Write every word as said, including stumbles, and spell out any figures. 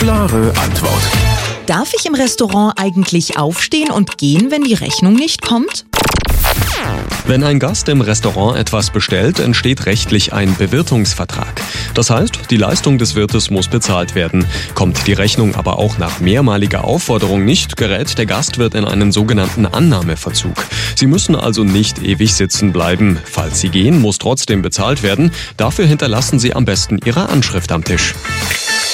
Klare Antwort. Darf ich im Restaurant eigentlich aufstehen und gehen, wenn die Rechnung nicht kommt? Wenn ein Gast im Restaurant etwas bestellt, entsteht rechtlich ein Bewirtungsvertrag. Das heißt, die Leistung des Wirtes muss bezahlt werden. Kommt die Rechnung aber auch nach mehrmaliger Aufforderung nicht, gerät der Gastwirt in einen sogenannten Annahmeverzug. Sie müssen also nicht ewig sitzen bleiben. Falls Sie gehen, muss trotzdem bezahlt werden. Dafür hinterlassen Sie am besten Ihre Anschrift am Tisch.